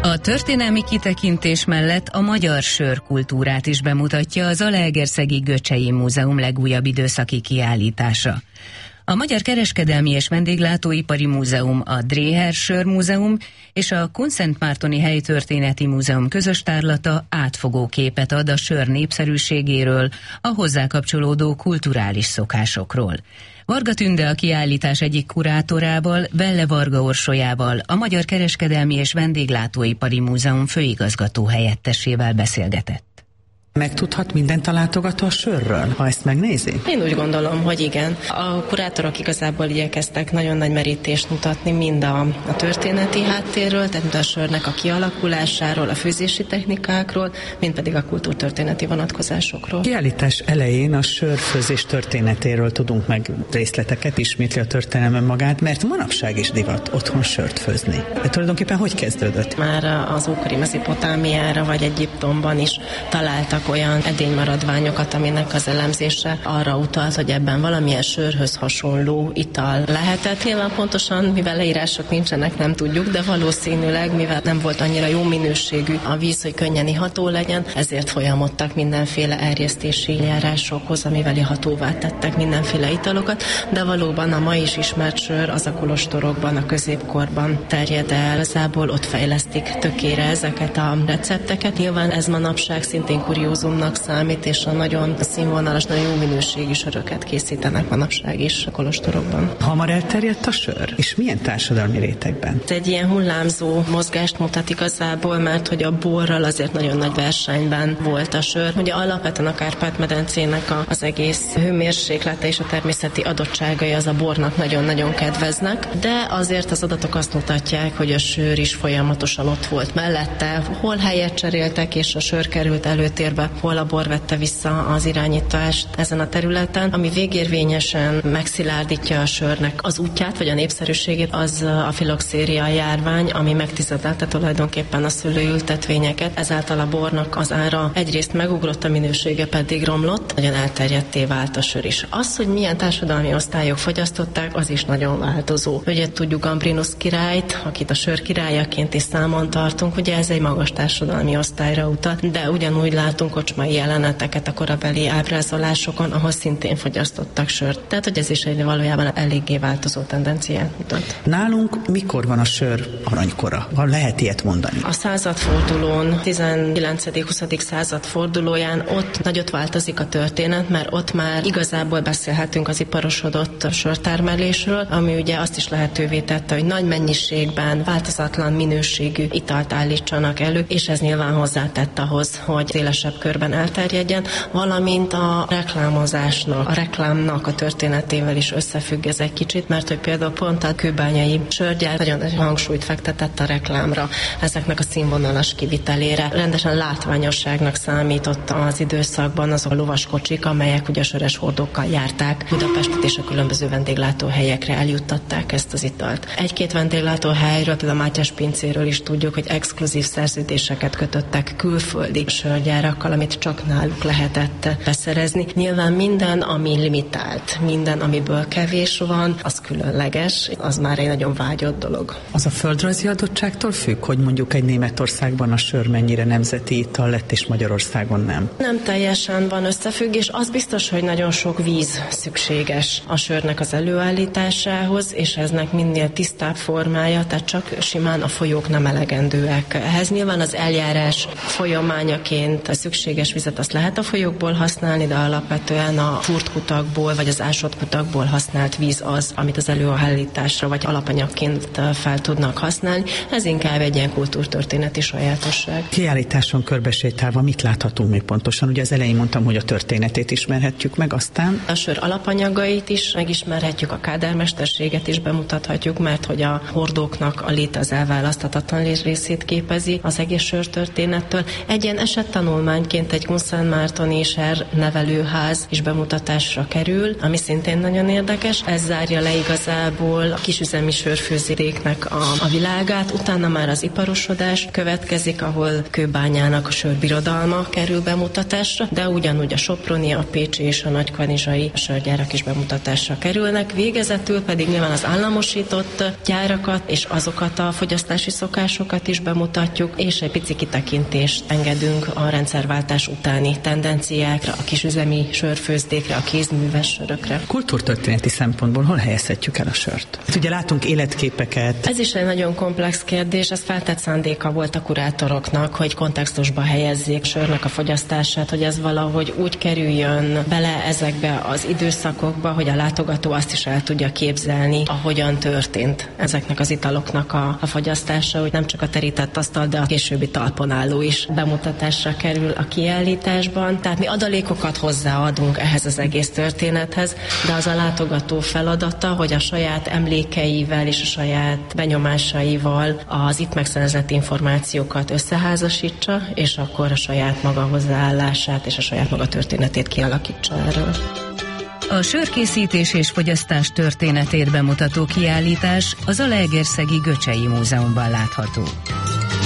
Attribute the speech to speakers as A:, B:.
A: A történelmi kitekintés mellett a magyar sörkultúrát is bemutatja az Zalaegerszegi Göcsei Múzeum legújabb időszaki kiállítása. A Magyar Kereskedelmi és Vendéglátóipari Múzeum, a Dréher Sörmúzeum és a Kunszentmártoni Helytörténeti Múzeum közös tárlata átfogó képet ad a sör népszerűségéről, a hozzá kapcsolódó kulturális szokásokról. Varga Tünde a kiállítás egyik kurátorával, Velle Varga Orsolyával, a Magyar Kereskedelmi és Vendéglátóipari Múzeum főigazgató helyettesével beszélgetett.
B: Megtudhat mindent a látogató a sörről, ha ezt megnézi?
C: Én úgy gondolom, hogy igen. A kurátorok igazából igyekeztek nagyon nagy merítést mutatni mind a történeti háttérről, tehát mind a sörnek a kialakulásáról, a főzési technikákról, mind pedig a kultúrtörténeti vonatkozásokról. A
B: kiállítás elején a sörfőzés történetéről tudunk meg részleteket, ismétli a történelme magát, mert manapság is divat otthon sört főzni. De tulajdonképpen hogy kezdődött?
C: Már az ókori Mezopotámiára vagy Egyiptomban is találtak olyan edénymaradványokat, aminek az elemzése arra utalt, hogy ebben valamilyen sörhöz hasonló ital lehetett. Nyilván pontosan, mivel leírások nincsenek, nem tudjuk, de valószínűleg, mivel nem volt annyira jó minőségű a víz, hogy könnyen iható legyen, ezért folyamodtak mindenféle erjesztési járásokhoz, amivel ihatóvá tettek mindenféle italokat, de valóban a ma is ismert sör az a kolostorokban, a középkorban terjed el. Igazából ott fejlesztik tökére ezeket a recepteket. Nyilván ez manapság szintén kuriózumnak számít, és a nagyon színvonalas, nagyon jó minőségű söröket készítenek manapság is a kolostorokban.
B: Hamar elterjedt a sör? És milyen társadalmi rétegben?
C: Ez egy ilyen hullámzó mozgást mutat igazából, mert hogy a borral azért nagyon nagy versenyben volt a sör. Ugye alapvetően a Kárpát-medencének az egész hőmérséklete és a természeti adottságai az a bornak nagyon-nagyon kedveznek, de azért az adatok azt mutatják, hogy a sör is folyamatosan ott volt mellette, hol helyet cseréltek, és a sör került előtérbe, hol a bor vette vissza az irányítást ezen a területen, ami végérvényesen megszilárdítja a sörnek az útját, vagy a népszerűségét, az a filoxéria járvány, ami megtizedelte tulajdonképpen a szőlőültetvényeket, ezáltal a bornak az ára egyrészt megugrott, a minősége pedig romlott, nagyon elterjedté vált a sör is. Az, hogy milyen társadalmi osztályok fogyasztották, az is nagyon változó. Ugye tudjuk Gambrinus királyt, akit a sör királyaként is számon tartunk, ugye ez egy magas társadalmi osztályra utal, de ugyanúgy látunk kocsmai jeleneteket a korabeli ábrázolásokon, ahol szintén fogyasztottak sört. Tehát, hogy ez is egy valójában eléggé változó tendenciát mutat.
B: Nálunk mikor van a sör aranykora? Lehet ilyet mondani?
C: A századfordulón, 19.-20. század fordulóján ott nagyot változik a történet, mert ott már igazából beszélhetünk az iparosodott sörtermelésről, ami ugye azt is lehetővé tette, hogy nagy mennyiségben, változatlan minőségű italt állítsanak elő, és ez nyilván hozzátett ahhoz, hogy szélesebb körben elterjedjen, valamint a reklámozásnak, a reklámnak a történetével is összefügg ez egy kicsit, mert hogy például pont a kőbányai sörgyár nagyon nagy hangsúlyt fektetett a reklámra, ezeknek a színvonalas kivitelére. Rendesen látványosságnak számított az időszakban azok a lovaskocsik, amelyek ugye sörös hordókkal járták Budapestet, és a különböző vendéglátóhelyekre eljuttatták ezt az italt. Egy-két vendéglátóhelyről, például a Mátyás pincéről is tudjuk, hogy exkluzív szerződéseket kötöttek külföldi sörgyárakkal, amit csak náluk lehetett beszerezni. Nyilván minden, ami limitált, minden, amiből kevés van, az különleges, az már egy nagyon vágyott dolog.
B: Az a földrajzi adottságtól függ, hogy mondjuk egy Németországban a sör mennyire nemzeti ital lett, és Magyarországon nem? Nem
C: teljesen van összefüggés, az biztos, hogy nagyon sok víz szükséges a sörnek az előállításához, és eznek minél tisztább formája, tehát csak simán a folyók nem elegendőek. Ehhez nyilván az eljárás folyamányaként a szükséges vizet azt lehet a folyókból használni, de alapvetően a fúrt kutakból vagy az ásott kutakból használt víz az, amit az előállításra vagy alapanyagként fel tudnak használni. Ez inkább egy ilyen kultúrtörténeti sajátosság.
B: Kiállításon körbesétálva mit láthatunk még pontosan? Ugye az elején mondtam, hogy a történetét ismerhetjük meg, aztán
C: a sör alapanyagait is megismerhetjük, a kádármesterséget is bemutathatjuk, mert hogy a hordóknak a léte az elválaszthatatlan részét képezi az egész sörtörténettől. Egy ilyen esettanulmány évonként egy Kunszentmártoni sernevelőház is bemutatásra kerül, ami szintén nagyon érdekes. Ez zárja le igazából a kisüzemi sörfőzdéknek a világát, utána már az iparosodás következik, ahol Kőbányának a sörbirodalma kerül bemutatásra, de ugyanúgy a soproni, a pécsi és a nagykanizsai sörgyárak is bemutatásra kerülnek. Végezetül pedig nyilván az államosított gyárakat és azokat a fogyasztási szokásokat is bemutatjuk, és egy pici kitekintést engedünk a rendszerváltás utáni tendenciákra, a kisüzemi sörfőzdékre, a kézműves sörökre.
B: Kultúrtörténeti szempontból hol helyezhetjük el a sört? Ugye látunk életképeket.
C: Ez is egy nagyon komplex kérdés, ez feltett szándéka volt a kurátoroknak, hogy kontextusba helyezzék sörnek a fogyasztását, hogy ez valahogy úgy kerüljön bele ezekbe az időszakokba, hogy a látogató azt is el tudja képzelni, ahogyan történt ezeknek az italoknak a fogyasztása, hogy nem csak a terített asztal, de a későbbi talpon álló is bemutatásra kerül a kiállításban. Tehát mi adalékokat hozzáadunk ehhez az egész történethez, de az a látogató feladata, hogy a saját emlékeivel és a saját benyomásaival az itt megszerzett információkat összeházasítsa, és akkor a saját maga hozzáállását és a saját maga történetét kialakítsa erről.
A: A sörkészítés és fogyasztás történetét bemutató kiállítás az Zalaegerszegi Göcsei Múzeumban látható.